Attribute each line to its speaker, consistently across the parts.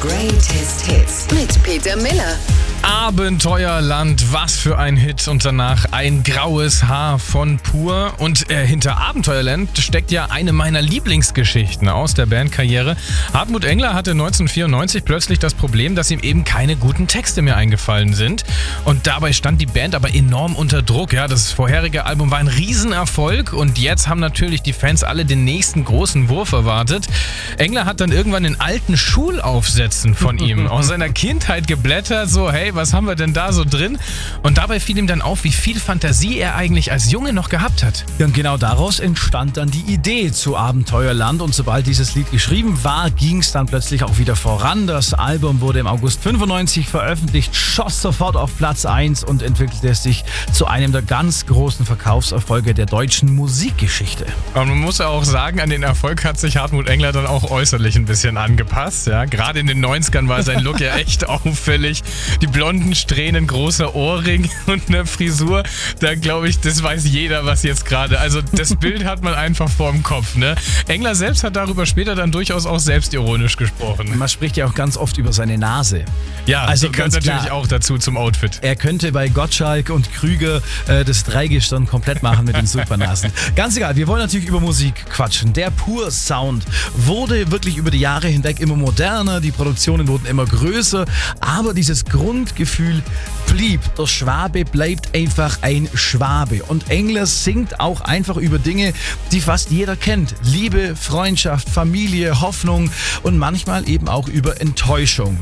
Speaker 1: Greatest Hits mit Peter Miller.
Speaker 2: Abenteuerland, was für ein Hit und danach ein graues Haar von Pur. Und hinter Abenteuerland steckt ja eine meiner Lieblingsgeschichten aus der Bandkarriere. Hartmut Engler hatte 1994 plötzlich das Problem, dass ihm eben keine guten Texte mehr eingefallen sind. Und dabei stand die Band aber enorm unter Druck. Ja, das vorherige Album war ein Riesenerfolg und jetzt haben natürlich die Fans alle den nächsten großen Wurf erwartet. Engler hat dann irgendwann in alten Schulaufsätzen von ihm aus seiner Kindheit geblättert, so hey, was haben wir denn da so drin? Und dabei fiel ihm dann auf, wie viel Fantasie er eigentlich als Junge noch gehabt hat.
Speaker 3: Ja, und genau daraus entstand dann die Idee zu Abenteuerland und sobald dieses Lied geschrieben war, ging es dann plötzlich auch wieder voran. Das Album wurde im August 95 veröffentlicht, schoss sofort auf Platz 1 und entwickelte sich zu einem der ganz großen Verkaufserfolge der deutschen Musikgeschichte.
Speaker 2: Und man muss ja auch sagen, an den Erfolg hat sich Hartmut Engler dann auch äußerlich ein bisschen angepasst. Ja, gerade in den 90ern war sein Look ja echt auffällig. Die blonden Strähnen, großer Ohrring und eine Frisur, da glaube ich, das weiß jeder, was jetzt gerade, also das Bild hat man einfach vorm Kopf, ne? Engler selbst hat darüber später dann durchaus auch selbstironisch gesprochen.
Speaker 3: Man spricht ja auch ganz oft über seine Nase.
Speaker 2: Ja, also gehört natürlich
Speaker 3: klar
Speaker 2: auch dazu zum Outfit.
Speaker 3: Er könnte bei Gottschalk und Krüger das Dreigestirn komplett machen mit den Supernasen. Ganz egal, wir wollen natürlich über Musik quatschen. Der Pur-Sound wurde wirklich über die Jahre hinweg immer moderner, die Produktionen wurden immer größer, aber dieses Grundgefühl blieb. Der Schwabe bleibt einfach ein Schwabe. Und Engler singt auch einfach über Dinge, die fast jeder kennt. Liebe, Freundschaft, Familie, Hoffnung und manchmal eben auch über Enttäuschung.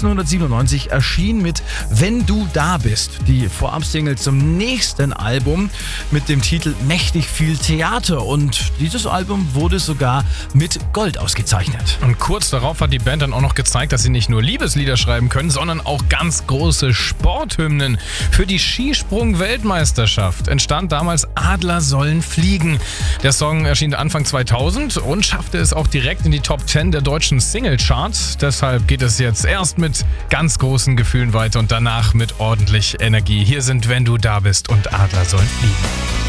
Speaker 3: 1997 erschien mit Wenn du da bist die Vorabsingle zum nächsten Album mit dem Titel Mächtig viel Theater. Und dieses Album wurde sogar mit Gold ausgezeichnet.
Speaker 2: Und kurz darauf hat die Band dann auch noch gezeigt, dass sie nicht nur Liebeslieder schreiben können, sondern auch ganz große Sporthymnen. Für die Skisprung-Weltmeisterschaft entstand damals Adler sollen fliegen. Der Song erschien Anfang 2000 und schaffte es auch direkt in die Top 10 der deutschen Singlecharts. Deshalb geht es jetzt erst mit ganz großen Gefühlen weiter und danach mit ordentlich Energie. Hier sind Wenn du da bist und Adler sollen fliegen.